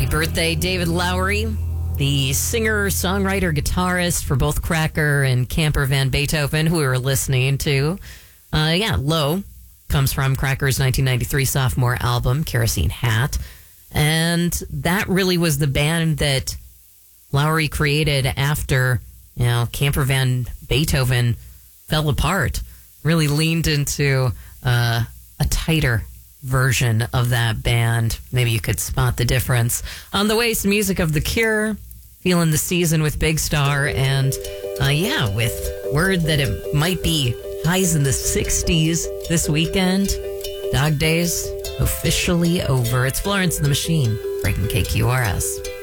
Happy birthday, David Lowery, the singer, songwriter, guitarist for both Cracker and Camper Van Beethoven, who we were listening to. Low comes from Cracker's 1993 sophomore album, Kerosene Hat. And that really was the band that Lowery created after, Camper Van Beethoven fell apart. Really leaned into a tighter version of that band. Maybe you could spot the difference. On the way, some music of The Cure, Feeling the Season with Big Star, and with word that it might be highs in the 60s this weekend. Dog days officially over. It's Florence and the Machine, breaking KQRS.